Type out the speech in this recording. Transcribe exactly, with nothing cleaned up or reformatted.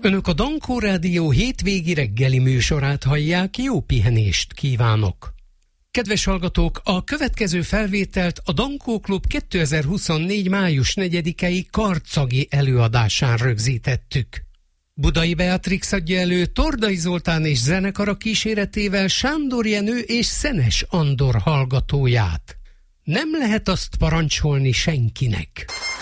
Önök a Dankó Rádió hétvégi reggeli műsorát hallják, jó pihenést kívánok! Kedves hallgatók, a következő felvételt a Dankó Klub kétezer-huszonnégy. május negyedikei karcagi előadásán rögzítettük. Budai Beatrix adja elő Tordai Zoltán és zenekara kíséretével Sándor Jenő és Szenes Andor hallgatóját. Nem lehet azt parancsolni senkinek.